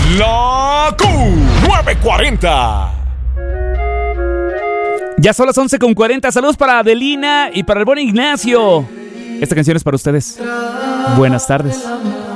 La Q940. Ya son las 11:40. Saludos para Adelina y para el buen Ignacio. Esta canción es para ustedes. Buenas tardes.